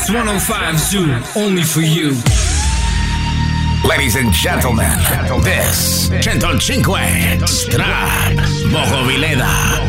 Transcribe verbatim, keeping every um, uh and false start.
Dance centocinque Zoo, only for you. Ladies and gentlemen, this centocinque Strap Bogovileda.